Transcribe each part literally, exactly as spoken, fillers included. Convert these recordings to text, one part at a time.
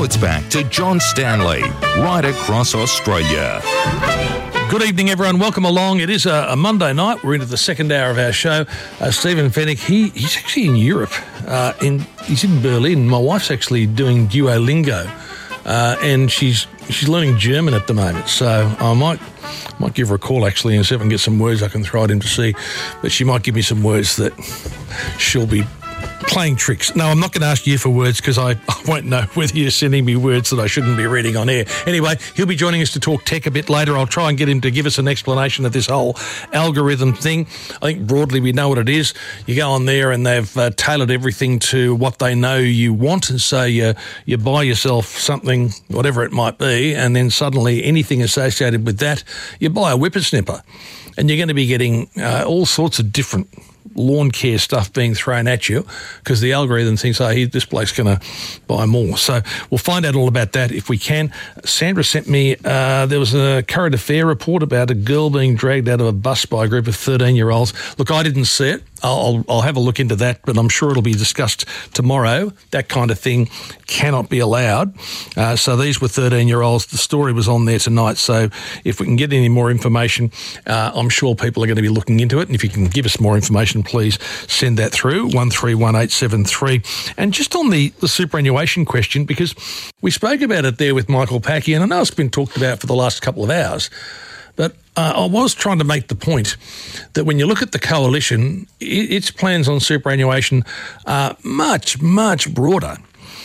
it's back to John Stanley, right across Australia. Good evening, everyone. Welcome along. It is a, a Monday night. We're into the second hour of our show. Uh, Stephen Fennick, he, he's actually in Europe. Uh, in He's in Berlin. My wife's actually doing Duolingo, uh, and she's she's learning German at the moment. So I might might give her a call, actually, and see if I can get some words I can throw at him to see. But she might give me some words that she'll be playing tricks. No, I'm not going to ask you for words because I, I won't know whether you're sending me words that I shouldn't be reading on air. Anyway, he'll be joining us to talk tech a bit later. I'll try and get him to give us an explanation of this whole algorithm thing. I think broadly we know what it is. You go on there and they've uh, tailored everything to what they know you want, and so you, you buy yourself something, whatever it might be, and then suddenly anything associated with that, you buy a whippersnipper, and you're going to be getting uh, all sorts of different lawn care stuff being thrown at you because the algorithm thinks, oh, this bloke's going to buy more. So we'll find out all about that if we can. Sandra sent me, uh, there was a current affair report about a girl being dragged out of a bus by a group of thirteen-year-olds. Look, I didn't see it. I'll, I'll have a look into that, but I'm sure it'll be discussed tomorrow. That kind of thing cannot be allowed. Uh, so these were thirteen-year-olds. The story was on there tonight. So if we can get any more information, uh, I'm sure people are going to be looking into it. And if you can give us more information, please send that through, one three one eight seven three. And just on the, the superannuation question, because we spoke about it there with Michael Packy, and I know it's been talked about for the last couple of hours, but uh, I was trying to make the point that when you look at the coalition, it, its plans on superannuation are much, much broader.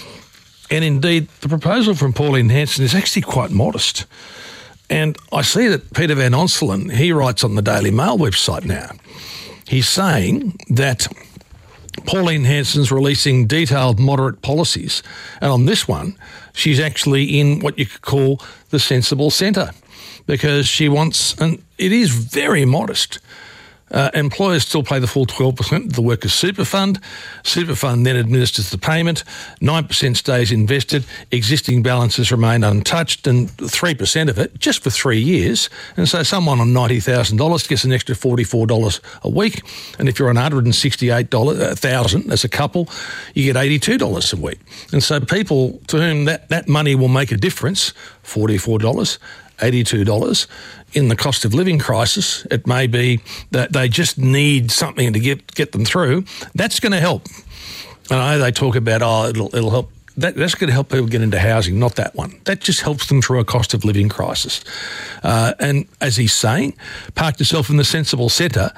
And indeed, the proposal from Pauline Hanson is actually quite modest. And I see that Peter Van Onselen, he writes on the Daily Mail website now, he's saying that Pauline Hanson's releasing detailed moderate policies. And on this one, she's actually in what you could call the sensible centre, because she wants, and it is very modest, Uh, employers still pay the full twelve percent of the workers' super fund. Super fund then administers the payment. nine percent stays invested. Existing balances remain untouched, and three percent of it just for three years. And so someone on ninety thousand dollars gets an extra forty-four dollars a week. And if you're on one hundred sixty-eight thousand dollars as a couple, you get eighty-two dollars a week. And so people to whom that, that money will make a difference, forty-four dollars, eighty-two dollars. In the cost of living crisis, it may be that they just need something to get get them through. That's going to help. And I know they talk about, oh, it'll, it'll help. That, that's going to help people get into housing, not that one. That just helps them through a cost of living crisis. Uh, and as he's saying, park yourself in the sensible centre.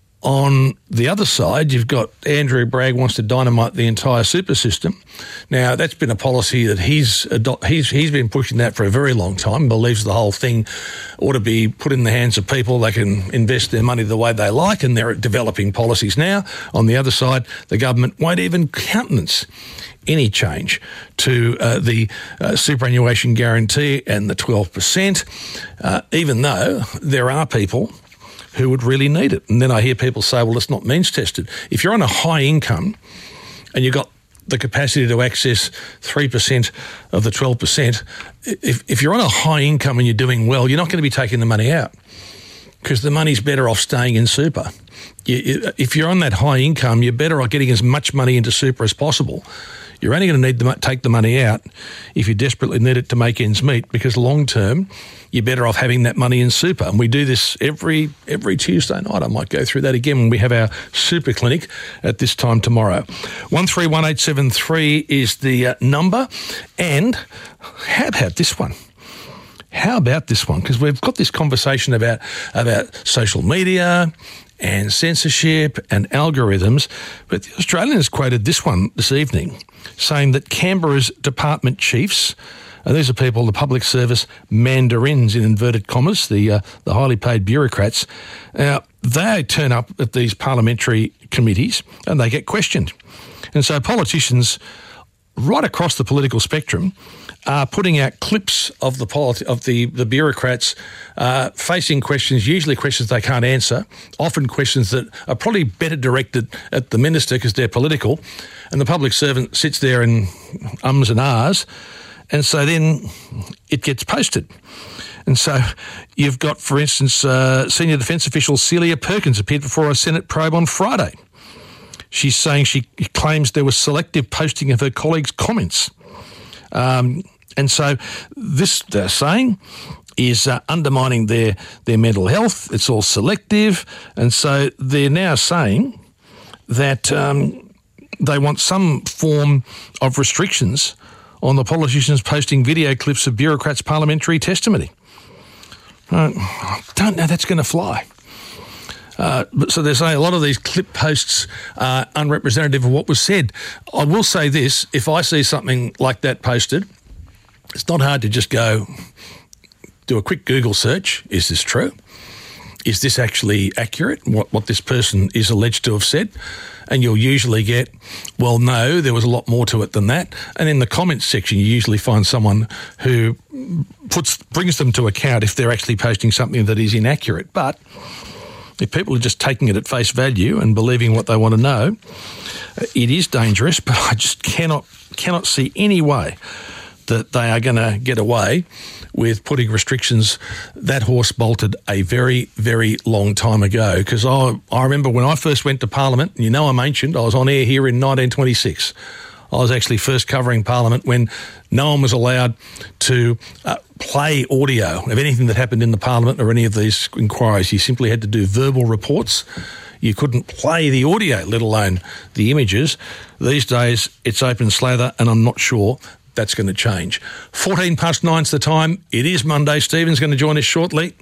On the other side, you've got Andrew Bragg wants to dynamite the entire super system. Now, that's been a policy that he's he's he's been pushing that for a very long time, believes the whole thing ought to be put in the hands of people. They can invest their money the way they like, and they're developing policies now. On the other side, the government won't even countenance any change to uh, the uh, superannuation guarantee and the twelve percent, uh, even though there are people who would really need it. And then I hear people say, well, it's not means tested. If you're on a high income and you've got the capacity to access three percent of the twelve percent, if, if you're on a high income and you're doing well, you're not going to be taking the money out because the money's better off staying in super. You, if you're on that high income, you're better off getting as much money into super as possible. You're only going to need to take the money out if you desperately need it to make ends meet, because long term, you're better off having that money in super. And we do this every every Tuesday night. I might go through that again when we have our super clinic at this time tomorrow. one three one eight seven three is the uh, number. And how about this one? How about this one? Because we've got this conversation about, about social media and censorship and algorithms, but the Australian has quoted this one this evening, saying that Canberra's department chiefs, and these are people, the public service mandarins in inverted commas, the uh, the highly paid bureaucrats, now they turn up at these parliamentary committees and they get questioned. And so politicians right across the political spectrum are putting out clips of the politi- of the, the bureaucrats uh, facing questions, usually questions they can't answer, often questions that are probably better directed at the minister because they're political, and the public servant sits there and ums and ahs, and so then it gets posted. And so you've got, for instance, uh, senior defence official Celia Perkins appeared before a Senate probe on Friday. She's saying she claims there was selective posting of her colleagues' comments Um, and so this, they're saying, is uh, undermining their, their mental health. It's all selective. And so they're now saying that um, they want some form of restrictions on the politicians posting video clips of bureaucrats' parliamentary testimony. Uh, I don't know that's going to fly. Uh, but so they're saying a lot of these clip posts are unrepresentative of what was said. I will say this, if I see something like that posted, it's not hard to just go do a quick Google search. Is this true? Is this actually accurate, what, what this person is alleged to have said? And you'll usually get, well, no, there was a lot more to it than that. And in the comments section, you usually find someone who puts brings them to account if they're actually posting something that is inaccurate. But if people are just taking it at face value and believing what they want to know, it is dangerous, but I just cannot cannot see any way that they are going to get away with putting restrictions. That horse bolted a very, very long time ago, because I, I remember when I first went to Parliament, and you know I'm ancient, I was on air here in nineteen twenty-six. I was actually first covering Parliament when no one was allowed to uh, play audio of anything that happened in the Parliament or any of these inquiries. You simply had to do verbal reports. You couldn't play the audio, let alone the images. These days, it's open slather, and I'm not sure that's going to change. fourteen past nine's the time. It is Monday. Stephen's going to join us shortly.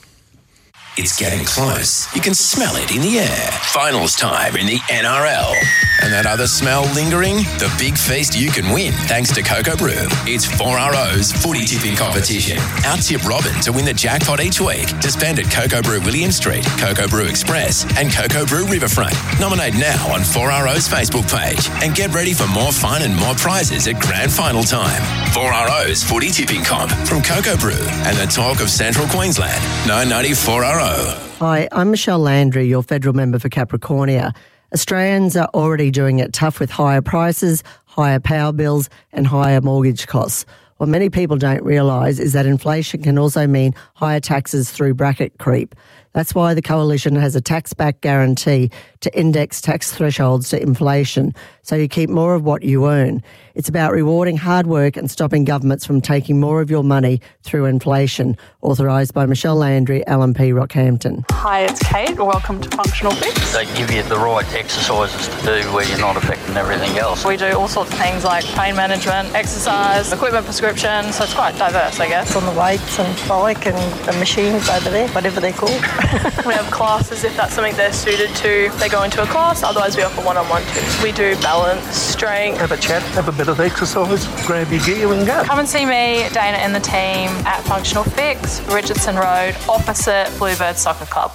It's getting close. You can smell it in the air. Finals time in the N R L. And that other smell lingering? The big feast you can win thanks to Cocoa Brew. It's four R O's footy tipping competition. Out-tip Robin to win the jackpot each week to spend at Cocoa Brew William Street, Cocoa Brew Express and Cocoa Brew Riverfront. Nominate now on four R O's Facebook page and get ready for more fun and more prizes at grand final time. four R O's footy tipping comp from Cocoa Brew and the talk of Central Queensland. nine ninety four R O. Hi, I'm Michelle Landry, your federal member for Capricornia. Australians are already doing it tough with higher prices, higher power bills and higher mortgage costs. What many people don't realise is that inflation can also mean higher taxes through bracket creep. That's why the Coalition has a tax-back guarantee to index tax thresholds to inflation, so you keep more of what you earn. It's about rewarding hard work and stopping governments from taking more of your money through inflation. Authorised by Michelle Landry, L M P Rockhampton. Hi, it's Kate. Welcome to Functional Fix. They give you the right exercises to do where you're not affecting everything else. We do all sorts of things like pain management, exercise, equipment prescription, so it's quite diverse, I guess. On the weights and bike and the machines over there, whatever they're called. We have classes if that's something they're suited to. They go into a class, otherwise we offer one-on-one too. We do balance, strength. Have a chat, have a bit of exercise, grab your gear and go. Come and see me, Dana and the team at Functional Fix, Richardson Road, opposite Bluebird Soccer Club.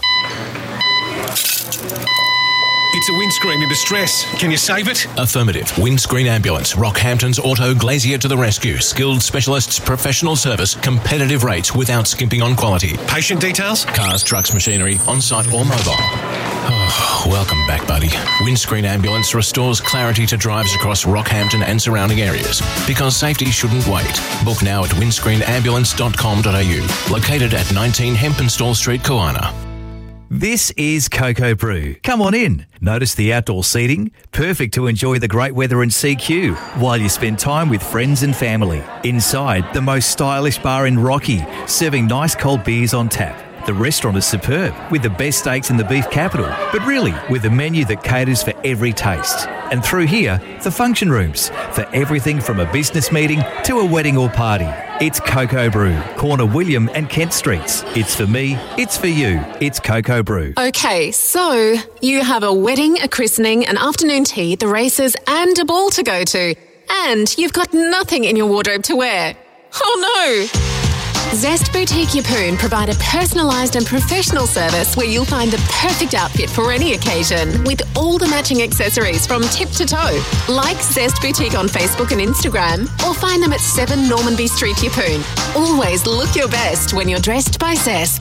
It's a windscreen in distress. Can you save it? Affirmative. Windscreen Ambulance. Rockhampton's Auto Glazier to the rescue. Skilled specialists, professional service, competitive rates without skimping on quality. Patient details? Cars, trucks, machinery, on-site or mobile. Oh, welcome back, buddy. Windscreen Ambulance restores clarity to drives across Rockhampton and surrounding areas. Because safety shouldn't wait. Book now at windscreen ambulance dot com dot a u. Located at nineteen Hempenstall Street, Koana. This is Cocoa Brew. Come on in. Notice the outdoor seating, perfect to enjoy the great weather in C Q while you spend time with friends and family. Inside, the most stylish bar in Rocky, serving nice cold beers on tap. The restaurant is superb, with the best steaks in the beef capital, but really with a menu that caters for every taste. And through here, the function rooms, for everything from a business meeting to a wedding or party. It's Cocoa Brew, corner William and Kent Streets. It's for me, it's for you, it's Cocoa Brew. Okay, so you have a wedding, a christening, an afternoon tea, the races and a ball to go to. And you've got nothing in your wardrobe to wear. Oh no! Zest Boutique Yeppoon provide a personalised and professional service where you'll find the perfect outfit for any occasion with all the matching accessories from tip to toe. Like Zest Boutique on Facebook and Instagram or find them at seven Normanby Street, Yeppoon. Always look your best when you're dressed by Zest.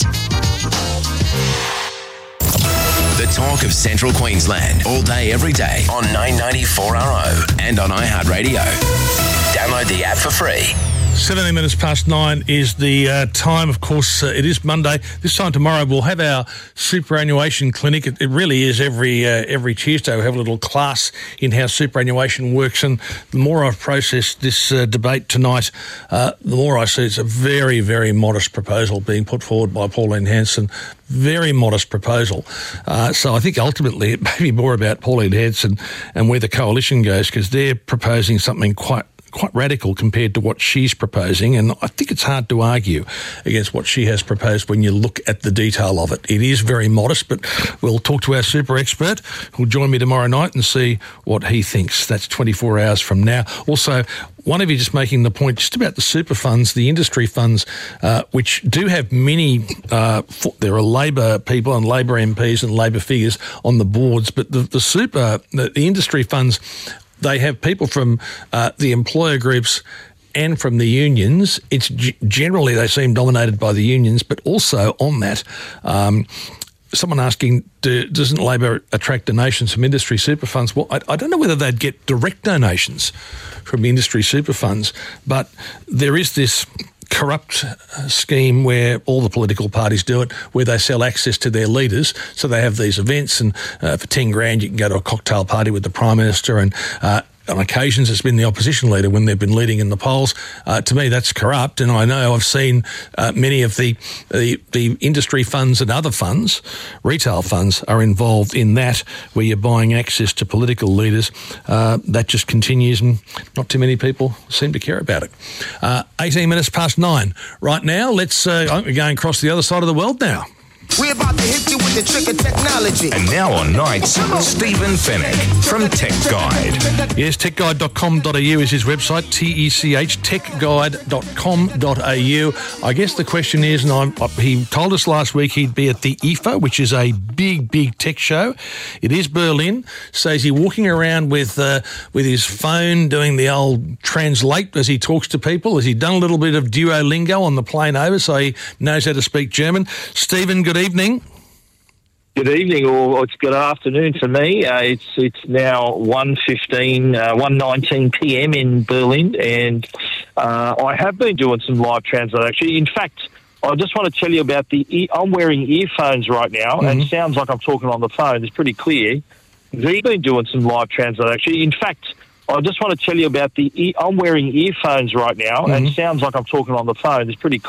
The talk of Central Queensland, all day, every day on nine ninety four R O and on iHeartRadio. Download the app for free. seventeen minutes past nine is the uh, time. Of course, uh, it is Monday. This time tomorrow we'll have our superannuation clinic. It, it really is every uh, every Tuesday. We have a little class in how superannuation works. And the more I've processed this uh, debate tonight, uh, the more I see it's a very, very modest proposal being put forward by Pauline Hanson. Very modest proposal. Uh, so I think ultimately it may be more about Pauline Hanson and where the coalition goes, because they're proposing something quite quite radical compared to what she's proposing, and I think it's hard to argue against what she has proposed when you look at the detail of it. It is very modest, but we'll talk to our super expert who'll join me tomorrow night and see what he thinks. That's twenty-four hours from now. Also, one of you just making the point just about the super funds, the industry funds, uh, which do have many, uh, there are Labor people and Labor M Ps and Labor figures on the boards, but the, the super, the, the industry funds, they have people from uh, the employer groups and from the unions. It's g- generally they seem dominated by the unions, but also on that, um, someone asking, do, doesn't Labor attract donations from industry super funds? Well, I, I don't know whether they'd get direct donations from industry super funds, but there is this corrupt scheme where all the political parties do it, where they sell access to their leaders. So they have these events, and uh, for ten grand you can go to a cocktail party with the Prime Minister, and uh, on occasions it's been the opposition leader when they've been leading in the polls. Uh, to me, that's corrupt, and I know I've seen uh, many of the, the the industry funds and other funds, retail funds, are involved in that, where you're buying access to political leaders. Uh, that just continues, and not too many people seem to care about it. Uh, eighteen minutes past nine. Right now, let's, uh, I think we're going across the other side of the world now. We're about to hit you with the trick of technology. And now on nights, Stephen Fennick from Tech Guide. Yes, tech guide dot com dot a u is his website, T E C H, tech guide dot com dot a u. I guess the question is, and I'm, he told us last week he'd be at the I F A, which is a big, big tech show. It is Berlin. So is he walking around with uh, with his phone doing the old translate as he talks to people? Has he done a little bit of Duolingo on the plane over so he knows how to speak German? Stephen, good evening. Good evening, or it's good afternoon for me. Uh, it's it's now one fifteen, uh, one nineteen p.m. in Berlin, and uh, I have been doing some live translate, actually. In fact, I just want to tell you about the... E- I'm wearing earphones right now, mm-hmm. and it sounds like I'm talking on the phone. It's pretty clear. I've been doing some live translate, actually. In fact, I just want to tell you about the... E- I'm wearing earphones right now, mm-hmm. and it sounds like I'm talking on the phone. It's pretty clear.